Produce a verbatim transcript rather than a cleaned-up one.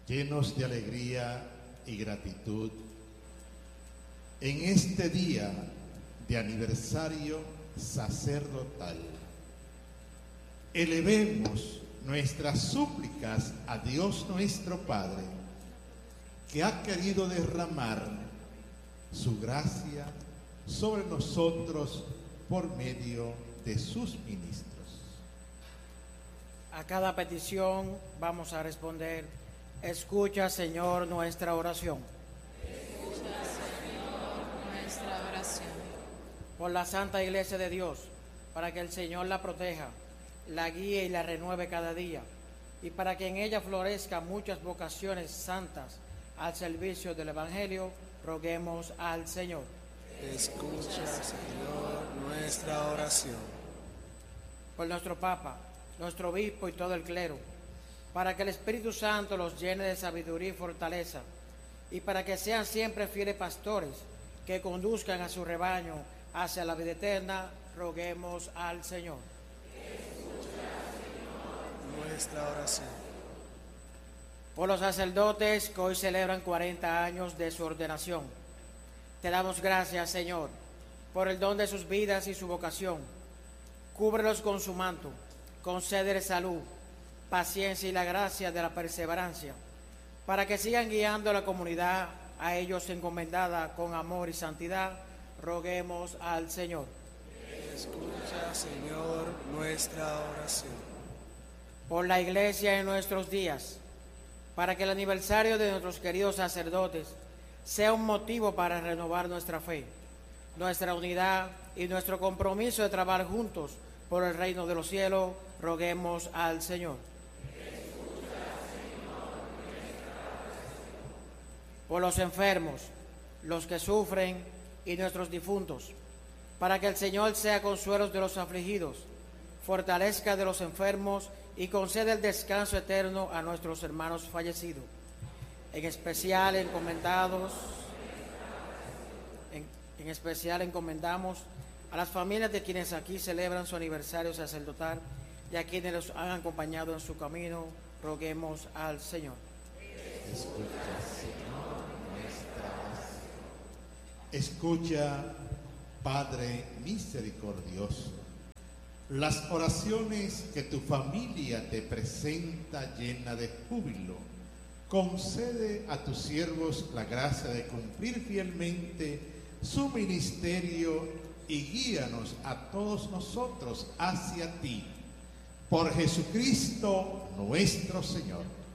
llenos de alegría y gratitud, en este día de aniversario sacerdotal, elevemos nuestras súplicas a Dios nuestro Padre, que ha querido derramar su gracia sobre nosotros por medio de sus ministros. A cada petición vamos a responder: escucha, Señor, nuestra oración. Escucha, Señor, nuestra oración. Por la Santa Iglesia de Dios, para que el Señor la proteja, la guíe y la renueve cada día, y para que en ella florezcan muchas vocaciones santas al servicio del Evangelio, roguemos al Señor. Escucha, Señor, nuestra oración. Por nuestro Papa, nuestro obispo y todo el clero, para que el Espíritu Santo los llene de sabiduría y fortaleza, y para que sean siempre fieles pastores que conduzcan a su rebaño hacia la vida eterna, roguemos al Señor. Escucha, Señor, nuestra oración. Por los sacerdotes que hoy celebran cuarenta años de su ordenación, te damos gracias, Señor, por el don de sus vidas y su vocación. Cúbrelos con su manto, concédeles salud, paciencia y la gracia de la perseverancia, para que sigan guiando a la comunidad a ellos encomendada con amor y santidad, roguemos al Señor. Escucha, Señor, nuestra oración. Por la Iglesia en nuestros días, para que el aniversario de nuestros queridos sacerdotes sea un motivo para renovar nuestra fe, nuestra unidad y nuestro compromiso de trabajar juntos por el reino de los cielos, roguemos al Señor. Escucha, Señor, nuestra oración. Por los enfermos, los que sufren y nuestros difuntos, para que el Señor sea consuelo de los afligidos, fortalezca de los enfermos y conceda el descanso eterno a nuestros hermanos fallecidos. En especial encomendados, en, en especial encomendamos a las familias de quienes aquí celebran su aniversario sacerdotal y a quienes los han acompañado en su camino, roguemos al Señor. Escucha, Señor, nuestra oración. Escucha, Padre misericordioso, las oraciones que tu familia te presenta llena de júbilo. Concede a tus siervos la gracia de cumplir fielmente su ministerio y guíanos a todos nosotros hacia ti. Por Jesucristo nuestro Señor.